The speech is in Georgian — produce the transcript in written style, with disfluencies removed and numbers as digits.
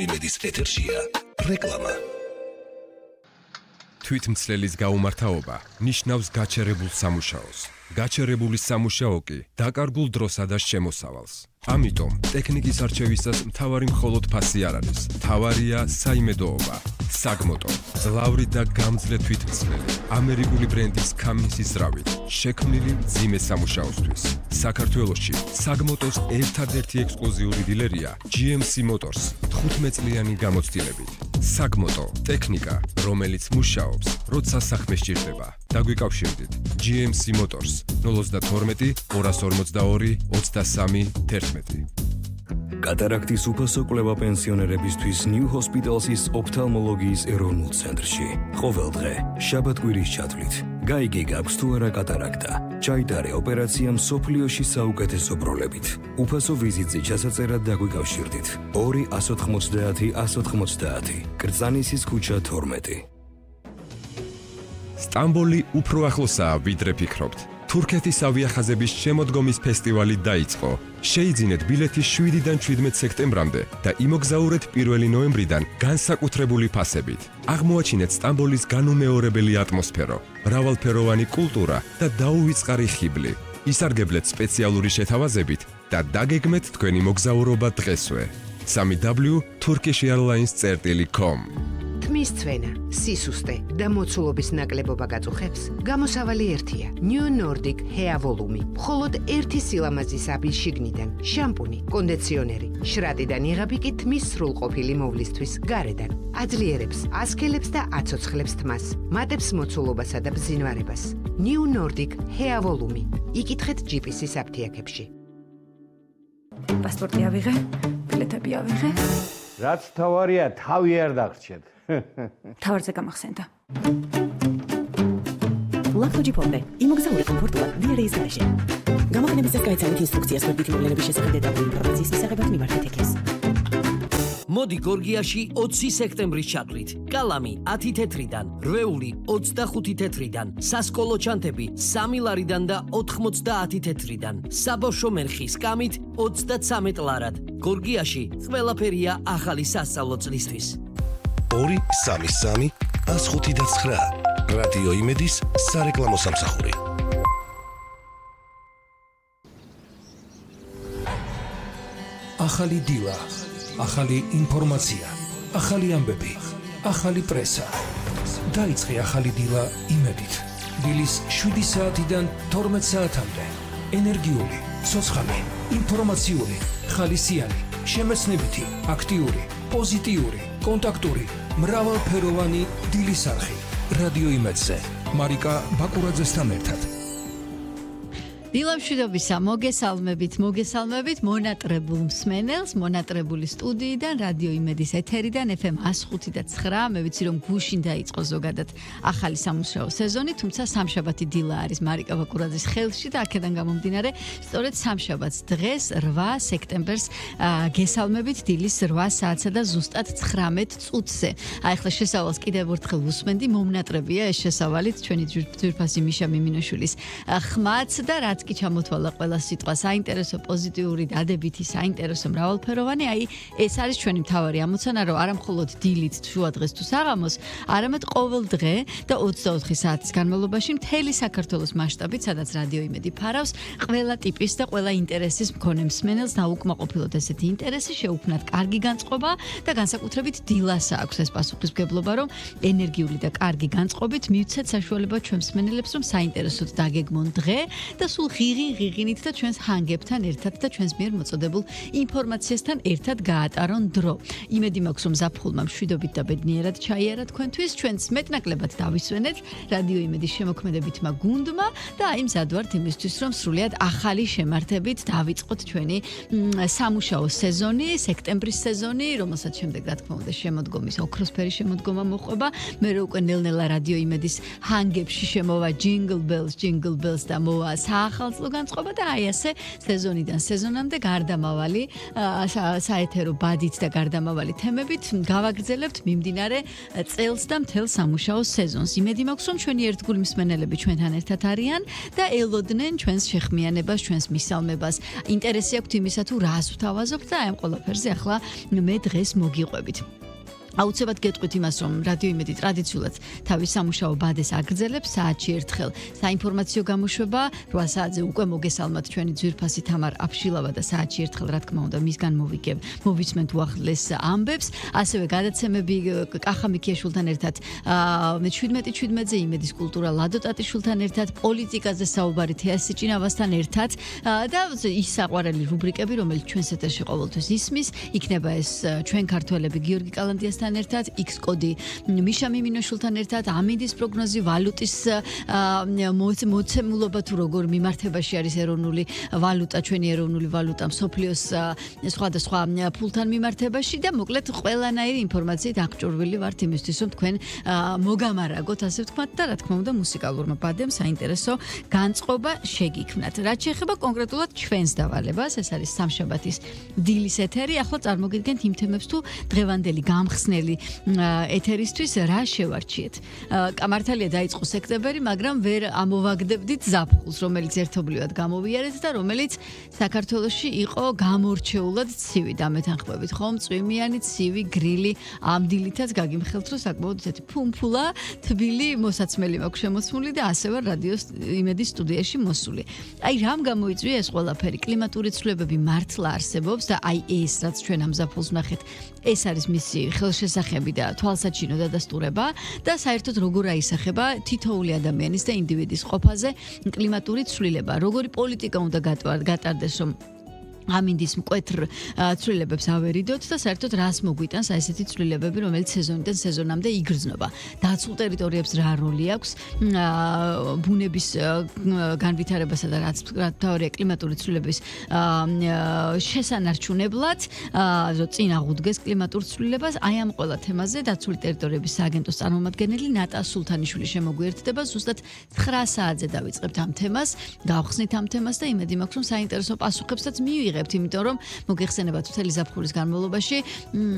იმედის ეთერშია რეკლამა. თვითმცლელის გაუმართავობა ნიშნავს გაჩერებულ სამუშაოს. გაჩერებული სამუშაო კი დაკარგულ დროსა და შემოსავალს. ამიტომ ტექნიკის არჩევისას მთავარი მხოლოდ ფასი არ არის. მთავარია საიმედოობა. საგმოტო, ძლავრი და გამძლე თვითმცლელი, ამერიკული ბრენდის Cummins-ის ძრავით, შექმნილი მძიმე სამუშაოსთვის. საქართველოში საგმოტოს ერთადერთი ექსკლუზიური დილერია GMC Motors 15 წლიანი გამოცდილებით. საგმოტო, ტექნიკა, რომელიც მუშაობს, როცა საქმე სჭირდება. დაგვიკავშირდით GMC Motors 012 242 23 11. კატარაქტის უფასო კვლევა პენსიონერებისთვის New Hospital's ოფთალმოლოგიის ეროვნულ ცენტრში. ყოველ დღე, შაბათ-კვირის ჩათვლით, გაიგე გაქვს თუ არა კატარაქტა. ჩაიტარე ოპერაცია მსოფლიოში საუკეთესო ბროლებით. უფასო ვიზიტზე ჩასაწერად დაგვიკავშირდით. 2 190 190. კრწანისის ქუჩა 12. სტამბოლი უფრო ახლოსაა, ვიდრე ფიქრობთ. თურქეთის ავიახაზების შემოდგომის ფესტივალი დაიწყო. შეიძინეთ ბილეთი 7-დან 17 სექტემბრამდე და იმოგზაურეთ 1 ნოემბრიდან განსაკუთრებული ფასებით. აღმოაჩინეთ სტამბოლის განუმეორებელი ატმოსფერო, მრავალფეროვანი კულტურა და დაუვიწყარი ხიბლი. ისარგებლეთ სპეციალური შეთავაზებით და დაგეგმეთ თქვენი მოგზაურობა დღესვე. www.turkishairlines.com. თმის ცვენა, სისუსტე და მოცულობის ნაკლებობა გაწუხებს, გამოსავალი ერთია. New Nordic Hair Volume. მხოლოდ ერთი სილამაზის აბის შიგნიდან, შამპუნი, კონდიციონერი, შრატიდან იღები კი თმის სრულყოფილი მოვლისთვის გარედან. აძლიერებს, ასქელებს და აცოცხლებს თმას, მატებს მოცულობასა და ბზინვარებას. New Nordic Hair Volume. იკითხეთ GPS-ის აფთიაქებში. პასპორტი ავიღე, ბილეთები ავიღე. რაც თავარია, თავი არ დაგრჩეთ. თავარზე გამახსენდა. ლაქტოჯიპონდე, იმოგზაურე კომფორტულად დიარეის გარეშე. გამოყენების წესს გაიცანით ინსტრუქციას გვერდითი მოვლენების შესახებ დეტალური ინფორმაციის მისაღებად მიმართეთ ექეს. მოდი გორგიაში 20 სექტემბრის ჩათვლით. კალამი 10 თეთრიდან, რვეული 25 თეთრიდან, სასკოლო ჩანთები 3 ლარიდან და 90 თეთრიდან. საბავშვო მერხი სკამით 33 ლარად. გორგიაში ყველაფერია ახალი სასწავლო წლისთვის. 233 105 რადიო იმედის სარეკლამო სამსახური. ახალი დილა, ახალი ინფორმაცია, ახალი ამბები, ახალი პრესა. დაიწყე ახალი დილა იმედით. დილის 7 საათიდან 12 საათამდე. ენერგიული, ცოცხალი, ინფორმაციული, ხალისიანი, შემეცნებითი, აქტიური, პოზიტიური, კონტაქტური, მრავალფეროვანი დილის არხი. რადიო იმედზე. მარიკა ბაკურაძესთან ერთად. დილამშვიდობისა, მოგესალმებით მონატრებულ მსმენელს, მონატრებული სტუდიიდან, რადიო იმედის ეთერიდან, FM 105.9. მე ვიცი რომ გუშინ დაიწყო ზოგადად ახალი სამუშაო სეზონი, თუმცა სამშაბათი დილა არის მარიკა ბაკურაძის ხელში და აქედან გამომდინარე, სწორედ სამშაბათს დღეს 8 სექტემბერს გესალმებით დილის 8 საათსა და ზუსტად 19 წუთზე. აი ახლა შესავალს კიდევ ერთხელ ვუსმენდი, მომნატრებია ეს შესავალით ჩვენი ძვირფასი მიშა მიმინაშვილის ხმაც და რაც კი ჩამოთვალა ყველა სიტყვა საინტერესო, პოზიტიური, დადებითი, საინტერესო, მრავალფეროვანი, აი ეს არის ჩვენი მთავარი ამოცანა, რომ არა მხოლოდ დილით შუა დღეს თუ საღამოს, არამედ ყოველ დღე და 24 საათის განმავლობაში მთელი საქართველოს მასშტაბით, სადაც რადიო იმედი ფარავს, ყველა ტიპის და ყველა ინტერესის მქონე მსმენელს დაუკმაყოფილოთ ესეთი ინტერესი, შეუქმნათ კარგი განწყობა და განსაკუთრებით დილას აქვს ეს პასუხისმგებლობა, რომ ენერგიული და კარგი განწყობით მივცეთ საშუალება ჩვენ მსმენელებს, რომ საინტერესოდ დაგეგმონ დღე და სულ ღიღინით და ჩვენს ჰანგებთან ერთად და ჩვენს მიერ მოწოდებულ ინფორმაციასთან ერთად გაატარონ დრო. იმედი მაქვს, რომ ზაფხულმა მშვიდობით და ბედნიერად ჩაიარა თქვენთვის, ჩვენს მეტნაკლებად დავისვენეთ რადიო იმედის შემოქმედებითმა გუნდმა და აი მზად ვართ იმისთვის, რომ სრულიად ახალი შემართებით დავიწყოთ ჩვენი სამუშაო სეზონი, სექტემბრის სეზონი, რომელსაც შემდეგ რა თქმა უნდა შემოდგომის ოქროსფერი შემოდგომა მოყვება. მე რო უკვე ნელ-ნელა რადიო იმედის ჰანგებში შემოვა jingle bells და მოვა ახალწლო განწყობა და აი ასე სეზონიდან სეზონამდე გარდამავალი საეთერო ბადით და გარდამავალი თემებით გავაგრძელებთ მიმდინარე წელს და მთელ სამუშაო სეზონს. იმედი მაქვს, რომ ჩვენი ერთგული მსმენელები ჩვენთან ერთად არიან და ელოდნენ ჩვენს შეხმიანებას, ჩვენს მისალმებას. ინტერესი აქვთ იმისა, თუ რას ვთავაზობთ და აი ამ ყველაფერზე ახლა მე დღეს მოგიყვებით. აუცილებლად გეტყვით იმას, რომ რადიო იმედი ტრადიციულად თავის სამუშაო ბადეს აგრძელებს საათში ერთხელ საინფორმაციო გამოშვება 8 საათზე უკვე მოგესალმათ ჩვენი ძვირფასი თამარ აფშილავა და საათში ერთხელ რა თქმა უნდა მისგან მოვიცმენთ უახლეს ამბებს, ასევე გადაცემები კახა მიქიაშვილთან ერთად 17:17-ზე იმედის კულტურა ლადო ტატიშვილთან ერთად, პოლიტიკაზე საუბარი თეასი ჭინავასთან ერთად და ის საყვარელი რუბრიკები, რომელიც ჩვენს ეთერში ყოველთვის ისმის, იქნება ეს ჩვენ ქართველები გიორგი კალანდიას ერთად, X-კოდი მიშა მიმინოშულთან ერთად, ამინდის პროგნოზი, ვალუტის მოცემულობა თუ როგორ მიმართებაში არის ეროვნული ვალუტა, ჩვენი ეროვნული ვალუტა მსოფლიოს სხვადასხვა ფულთან მიმართებაში და მოკლედ ყველანაირი ინფორმაციით აღჭურვილი ვართ იმისთვის, რომ თქვენ მოგამარაგოთ, ასე ვთქვათ და რა თქმა უნდა მუსიკალურმა ბადემ საინტერესო განწყობა შეგიქმნათ. რაც შეეხება კონკრეტულად ჩვენს დავალებას, ეს არის სამშაბათის დილის ეთერი, ახლა წარმოგიდგენთ იმ თემებს თუ დღევანდელი გამხსნელი ეთერისთვის რა შევარჩიეთ. მართალია დაიწყო სექტემბერი, მაგრამ ვერ ამოვაგდებდით ზაფხულს, რომელიც ერთობლივად გამოვიარეთ და რომელიც საქართველოში იყო გამორჩეულად ცივი. დამეთანხმებით ხომ, წვიმიანი, ცივი, გრილი, ამ დილითაც გაგიმხელთ, რომ საკმაოდ ისეთი ფუმფულა, თბილი მოსაცმელი მაქვს შემოცმული და ასევე რადიო იმედის სტუდიაში მოსული. აი რამ გამოიწვია ეს ყველაფერი? კლიმატური ცვლილებები მართლა არსებობს და აი ეს რაც ჩვენ ამ ზაფხულს ვნახეთ, ეს არის მისი ხელშესახები და თვალსაჩინო დადასტურება და საერთოდ როგორ აისახება თითოეული ადამიანის და ინდივიდის ყოფაზე კლიმატური ცვლილება, როგორი პოლიტიკა უნდა გატარდეს, რომ ამინდის მკვეთრ ცვლილებებს ავერიდოთ და საერთოდ რას მოგვიტანს ესეთი ცვლილებები, რომელიც სეზონიდან სეზონამდე იგრძნობა. დაცულ ტერიტორიებს რა როლი აქვს ბუნების განვითარებასა და რაც თავარია კლიმატური ცვლილების შესანარჩუნებლად, წინ აღუდგეს კლიმატურ ცვლილებას. აი ამ ყველა თემაზე დაცული ტერიტორიების სააგენტოს წარმომადგენელი ნატა სულთანიშვილი შემოგვიერთდება. ზუსტად 9 საათზე დავიწყებთ ამ თემას, გავხსნით ამ თემას და იმედი მაქვს, რომ საინტერესო პასუხებსაც მივიღებთ, იმიტომ რომ მოგეხსენებათ მთელი ზაფხულის განმავლობაში